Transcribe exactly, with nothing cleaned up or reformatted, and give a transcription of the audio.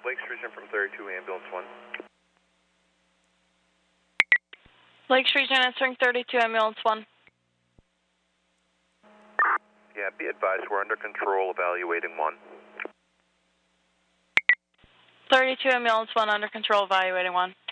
Lakes Region from thirty-two, ambulance one. Lakes Region answering thirty-two, ambulance one. Yeah, be advised, we're under control, evaluating one. thirty-two, ambulance one, under control, evaluating one.